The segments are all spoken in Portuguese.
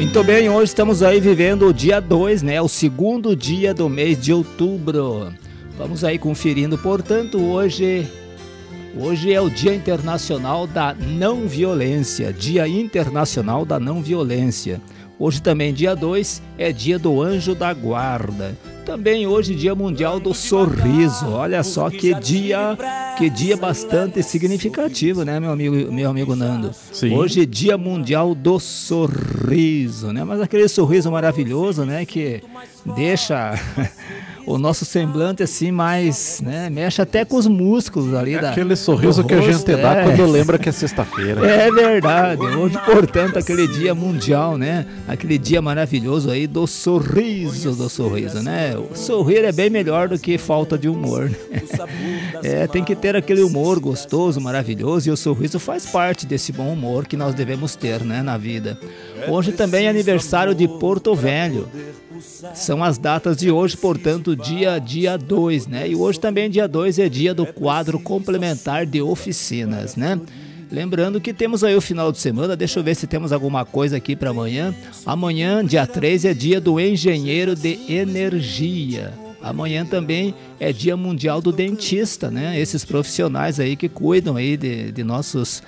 Muito bem, hoje estamos aí vivendo o dia 2, né? O segundo dia do mês de outubro. Vamos aí conferindo, portanto, hoje é o Dia Internacional da Não Violência. Dia Internacional da Não Violência. Hoje também, dia 2, é dia do Anjo da Guarda. Também hoje, dia mundial do sorriso. Olha só que dia bastante significativo, né, meu amigo Nando? Sim. Hoje, dia mundial do sorriso, né? Mas aquele sorriso maravilhoso, né, que deixa o nosso semblante assim mais, né, mexe até com os músculos ali aquele sorriso que a gente dá quando lembra que é sexta-feira. É verdade. Hoje, portanto, aquele dia mundial, né? Aquele dia maravilhoso aí do sorriso, né? Sorrir é bem melhor do que falta de humor, né? Tem que ter aquele humor gostoso, maravilhoso, e o sorriso faz parte desse bom humor que nós devemos ter, né, na vida. Hoje também é aniversário de Porto Velho. São as datas de hoje, portanto, dia 2, né? E hoje também, dia 2, é dia do quadro complementar de oficinas, né? Lembrando que temos aí o final de semana, deixa eu ver se temos alguma coisa aqui para amanhã. Amanhã, dia 3, é dia do engenheiro de energia. Amanhã também é dia mundial do dentista, né? Esses profissionais aí que cuidam aí de nossos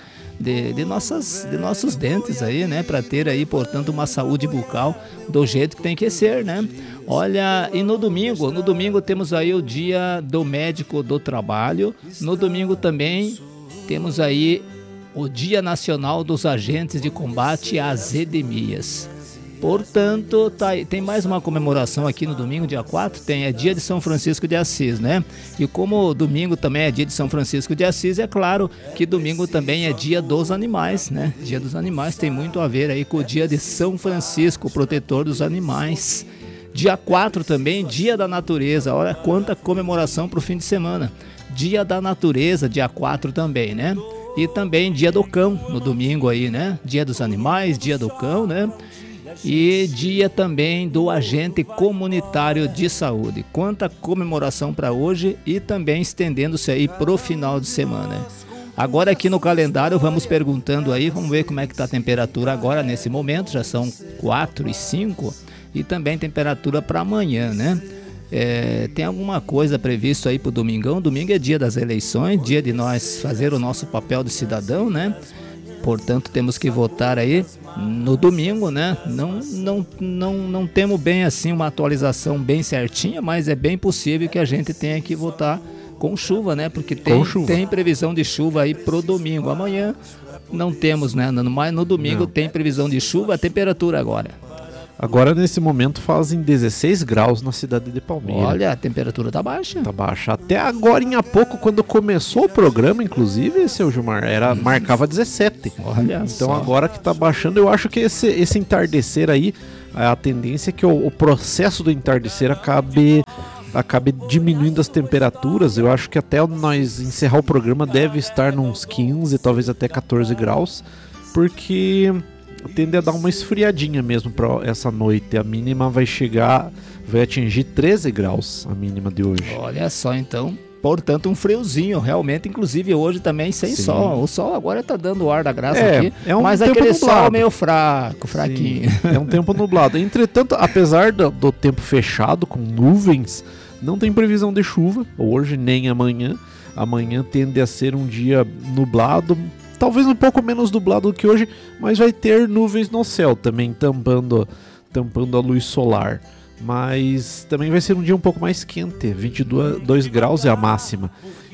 dentes aí, né, para ter aí, portanto, uma saúde bucal do jeito que tem que ser, né? Olha, e no domingo temos aí o dia do médico do trabalho. No domingo também temos aí o Dia Nacional dos Agentes de Combate às Epidemias. Portanto, tem mais uma comemoração aqui no domingo, dia 4, é dia de São Francisco de Assis, né? E como domingo também é dia de São Francisco de Assis, é claro que domingo também é dia dos animais, né? Dia dos animais tem muito a ver aí com o dia de São Francisco, o protetor dos animais. Dia 4 também, dia da natureza. Olha quanta comemoração para o fim de semana. Dia da natureza, dia 4 também, né? E também dia do cão, no domingo aí, né? Dia dos animais, dia do cão, né? E dia também do agente comunitário de saúde. Quanta comemoração para hoje e também estendendo-se aí pro final de semana. Agora aqui no calendário vamos perguntando aí, vamos ver como é que tá a temperatura agora nesse momento, já são 4:05 e também temperatura para amanhã, né? Tem alguma coisa prevista aí pro domingão? Domingo é dia das eleições, dia de nós fazer o nosso papel de cidadão, né? Portanto, temos que votar aí no domingo, né? Não temos bem assim uma atualização bem certinha, mas é bem possível que a gente tenha que votar com chuva, né? Porque tem previsão de chuva aí pro domingo. Amanhã não temos, né? Mas no domingo tem previsão de chuva. A temperatura agora? Agora, nesse momento, fazem 16 graus na cidade de Palmeira. Olha, a temperatura tá baixa. Tá baixa. Até agora, há pouco, quando começou o programa, inclusive, seu Gilmar, marcava 17. Olha então, só. Agora que tá baixando, eu acho que esse entardecer aí, a tendência é que o processo do entardecer acabe diminuindo as temperaturas. Eu acho que até nós encerrar o programa deve estar nos 15, talvez até 14 graus, porque tende a dar uma esfriadinha mesmo para essa noite. A mínima vai atingir 13 graus, a mínima de hoje. Olha só, então, portanto, um friozinho, realmente, inclusive hoje também sem sol. O sol agora tá dando o ar da graça aqui, mas aquele nublado. Sol meio fraquinho. Sim, é um tempo nublado. Entretanto, apesar do tempo fechado, com nuvens, não tem previsão de chuva, hoje nem amanhã. Amanhã tende a ser um dia nublado, talvez um pouco menos nublado do que hoje, mas vai ter nuvens no céu também, tampando a luz solar. Mas também vai ser um dia um pouco mais quente, 22 graus é a máxima.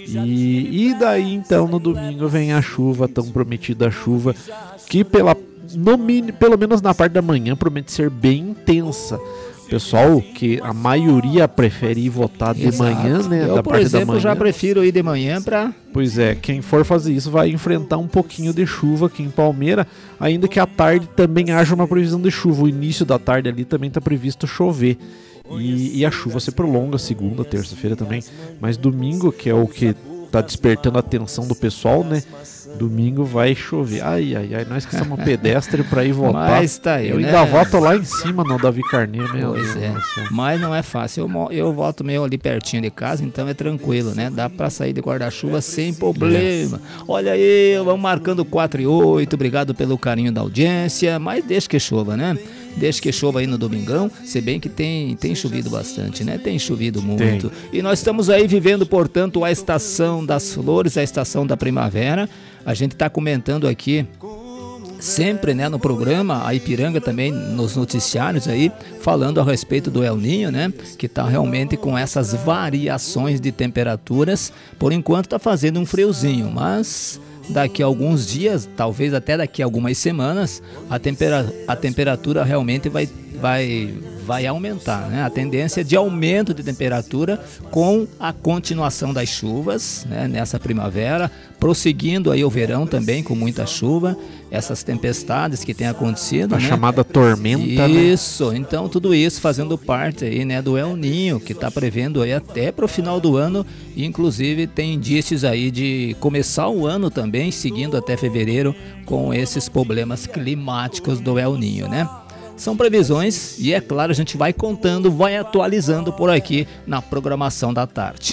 E daí então no domingo vem a chuva, tão prometida chuva, que pelo menos na parte da manhã promete ser bem intensa. Pessoal, que a maioria prefere ir votar de manhã, né? Eu, por exemplo, já prefiro ir de manhã para... Pois é, quem for fazer isso vai enfrentar um pouquinho de chuva aqui em Palmeira, ainda que à tarde também haja uma previsão de chuva. O início da tarde ali também está previsto chover. E a chuva se prolonga segunda, terça-feira também. Mas domingo, que é o que tá despertando a atenção do pessoal, né? Domingo vai chover. Ai, nós que somos pedestre pra ir votar. Mas tá aí, eu né? ainda voto lá em cima no Davi Carneiro, meu Deus. Mas não é fácil. Eu voto meio ali pertinho de casa, então é tranquilo, né? Dá pra sair de guarda-chuva sem problema. Olha aí, vamos marcando 4 e 8. Obrigado pelo carinho da audiência, mas deixa que chova, né? deixa que chova aí no domingão, se bem que tem chovido bastante, né? Tem chovido muito. E nós estamos aí vivendo, portanto, a estação das flores, a estação da primavera. A gente está comentando aqui sempre, né, no programa, a Ipiranga também, nos noticiários aí, falando a respeito do El Niño, né, que está realmente com essas variações de temperaturas. Por enquanto está fazendo um friozinho, mas daqui a alguns dias, talvez até daqui a algumas semanas, a temperatura realmente vai aumentar, né? A tendência de aumento de temperatura com a continuação das chuvas, né, nessa primavera, prosseguindo aí o verão também com muita chuva, essas tempestades que tem acontecido, a né? chamada tormenta, isso, né? Então tudo isso fazendo parte aí, né, do El Niño, que está prevendo aí até para o final do ano, inclusive tem indícios aí de começar o ano também, seguindo até fevereiro, com esses problemas climáticos do El Niño, né? São previsões e, é claro, a gente vai contando, vai atualizando por aqui na programação da tarde.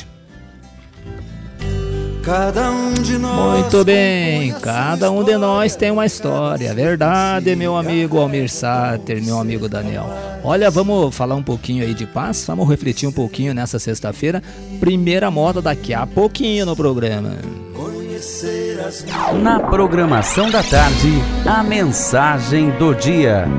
Cada um de nós. Muito bem, cada um de nós tem uma história, verdade, meu amigo Almir Sater, meu amigo Daniel. Olha, vamos falar um pouquinho aí de paz, vamos refletir um pouquinho nessa sexta-feira. Primeira moda daqui a pouquinho no programa. Na programação da tarde, a mensagem do dia.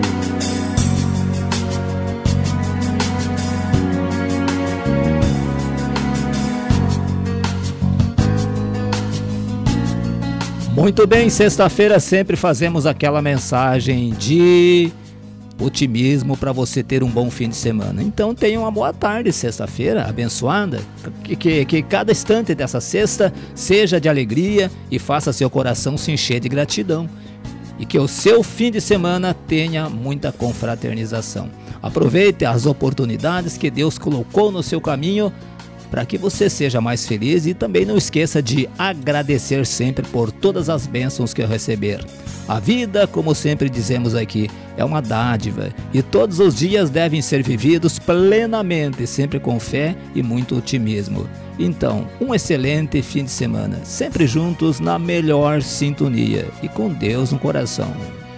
Muito bem, sexta-feira sempre fazemos aquela mensagem de otimismo para você ter um bom fim de semana. Então tenha uma boa tarde, sexta-feira abençoada, que cada instante dessa sexta seja de alegria e faça seu coração se encher de gratidão. E que o seu fim de semana tenha muita confraternização. Aproveite as oportunidades que Deus colocou no seu caminho para que você seja mais feliz e também não esqueça de agradecer sempre por todas as bênçãos que receber. A vida, como sempre dizemos aqui, é uma dádiva e todos os dias devem ser vividos plenamente, sempre com fé e muito otimismo. Então, um excelente fim de semana, sempre juntos na melhor sintonia e com Deus no coração.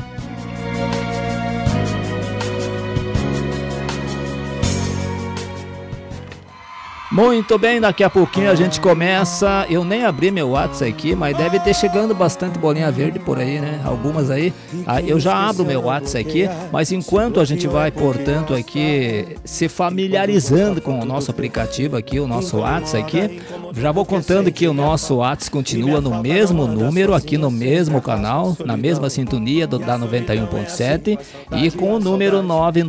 Muito bem, daqui a pouquinho a gente começa. Eu nem abri meu WhatsApp aqui, mas deve ter chegando bastante bolinha verde por aí, né? Algumas aí. Eu já abro meu WhatsApp aqui, mas enquanto a gente vai, portanto, aqui se familiarizando com o nosso aplicativo aqui, o nosso WhatsApp aqui, já vou contando que o nosso WhatsApp continua no mesmo número, aqui no mesmo canal, na mesma sintonia da 91.7 e com o número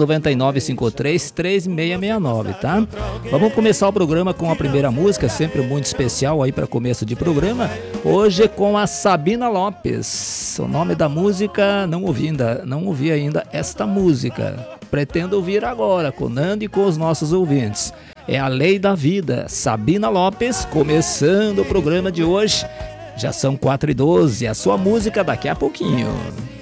999533669, tá? Vamos começar o programa com a primeira música, sempre muito especial aí para começo de programa. Hoje com a Sabina Lopes. O nome da música, não ouvi ainda esta música. Pretendo ouvir agora com o Nando e com os nossos ouvintes. É A Lei da Vida. Sabina Lopes, começando o programa de hoje. Já são 4h12, a sua música daqui a pouquinho.